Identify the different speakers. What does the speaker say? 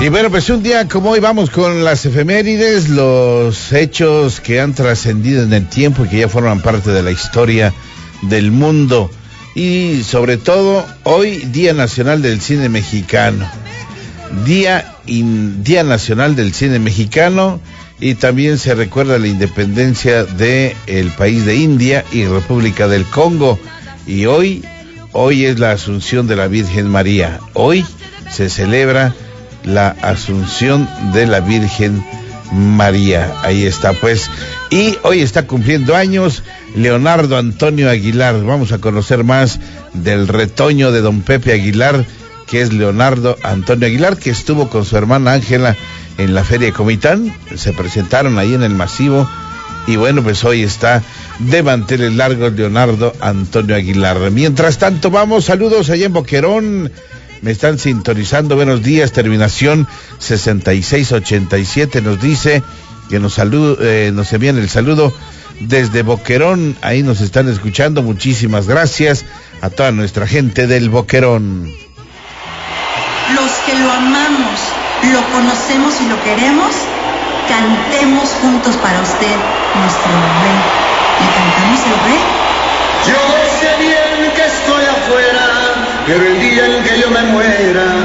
Speaker 1: Y bueno, pues un día como hoy vamos con las efemérides, los hechos que han trascendido en el tiempo y que ya forman parte de la historia del mundo. Y sobre todo, hoy, Día Nacional del Cine Mexicano. Día Nacional del Cine Mexicano, y también se recuerda la independencia del país de India y República del Congo. Y hoy es la Asunción de la Virgen María. Hoy se celebra la Asunción de la Virgen María. Ahí está, pues. Y hoy está cumpliendo años Leonardo Antonio Aguilar. Vamos a conocer más del retoño de don Pepe Aguilar, que es Leonardo Antonio Aguilar, que estuvo con su hermana Ángela en la Feria de Comitán. Se presentaron ahí en el Masivo. Y bueno, pues hoy está de manteles largos Leonardo Antonio Aguilar. Mientras tanto, vamos, saludos allá en Boquerón. Me están sintonizando, buenos días, terminación 6687, nos dice que nos envían el saludo desde Boquerón, ahí nos están escuchando, muchísimas gracias a toda nuestra gente del Boquerón.
Speaker 2: Los que lo amamos, lo conocemos y lo queremos, cantemos juntos para usted, nuestro rey. ¿Le cantamos el rey?
Speaker 3: Yo sé bien que estoy afuera, pero el día en que yo me muera